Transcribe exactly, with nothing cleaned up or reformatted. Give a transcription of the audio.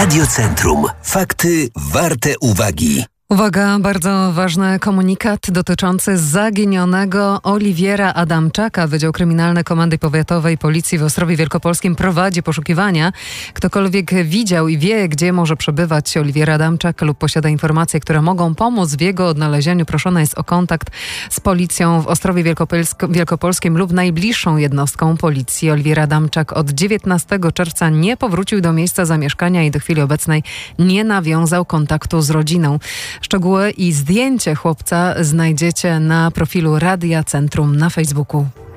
Radiocentrum. Fakty warte uwagi. Uwaga, bardzo ważny komunikat dotyczący zaginionego Oliwiera Adamczaka. Wydział Kryminalny Komendy Powiatowej Policji w Ostrowie Wielkopolskim prowadzi poszukiwania. Ktokolwiek widział i wie, gdzie może przebywać Oliwier Adamczak lub posiada informacje, które mogą pomóc w jego odnalezieniu, proszona jest o kontakt z policją w Ostrowie Wielkopolsk- Wielkopolskim lub najbliższą jednostką policji. Oliwier Adamczak od dziewiętnastego czerwca nie powrócił do miejsca zamieszkania i do chwili obecnej nie nawiązał kontaktu z rodziną. Szczegóły i zdjęcie chłopca znajdziecie na profilu Radia Centrum na Facebooku.